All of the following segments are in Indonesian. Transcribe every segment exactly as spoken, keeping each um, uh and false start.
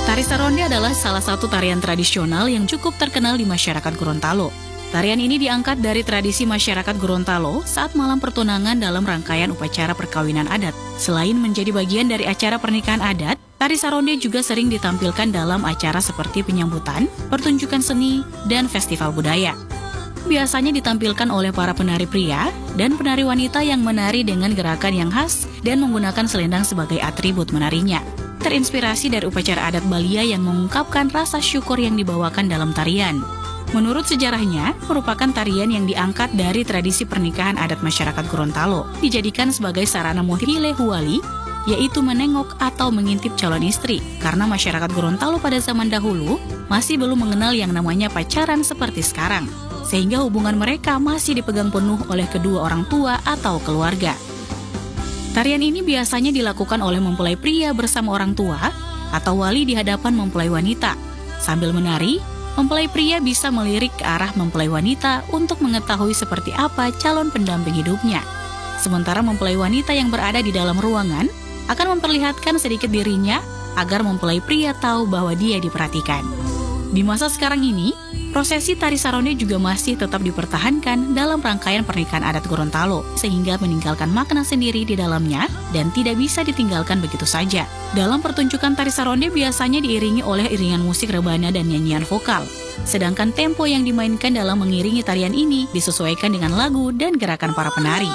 Tari Saronde adalah salah satu tarian tradisional yang cukup terkenal di masyarakat Gorontalo. Tarian ini diangkat dari tradisi masyarakat Gorontalo saat malam pertunangan dalam rangkaian upacara perkawinan adat. Selain menjadi bagian dari acara pernikahan adat, tari Saronde juga sering ditampilkan dalam acara seperti penyambutan, pertunjukan seni, dan festival budaya. Biasanya ditampilkan oleh para penari pria dan penari wanita yang menari dengan gerakan yang khas dan menggunakan selendang sebagai atribut menarinya. Terinspirasi dari upacara adat Balia yang mengungkapkan rasa syukur yang dibawakan dalam tarian. Menurut sejarahnya, merupakan tarian yang diangkat dari tradisi pernikahan adat masyarakat Gorontalo, dijadikan sebagai sarana muhile huwali, yaitu menengok atau mengintip calon istri, karena masyarakat Gorontalo pada zaman dahulu masih belum mengenal yang namanya pacaran seperti sekarang, sehingga hubungan mereka masih dipegang penuh oleh kedua orang tua atau keluarga. Tarian ini biasanya dilakukan oleh mempelai pria bersama orang tua atau wali di hadapan mempelai wanita. Sambil menari, mempelai pria bisa melirik ke arah mempelai wanita untuk mengetahui seperti apa calon pendamping hidupnya. Sementara mempelai wanita yang berada di dalam ruangan akan memperlihatkan sedikit dirinya agar mempelai pria tahu bahwa dia diperhatikan. Di masa sekarang ini, prosesi tari Saronde juga masih tetap dipertahankan dalam rangkaian pernikahan adat Gorontalo, sehingga meninggalkan makna sendiri di dalamnya dan tidak bisa ditinggalkan begitu saja. Dalam pertunjukan tari Saronde biasanya diiringi oleh iringan musik rebana dan nyanyian vokal. Sedangkan tempo yang dimainkan dalam mengiringi tarian ini disesuaikan dengan lagu dan gerakan para penari.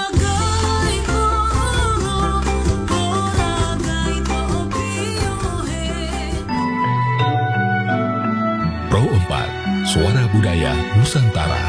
Pro empat, Suara Budaya Nusantara.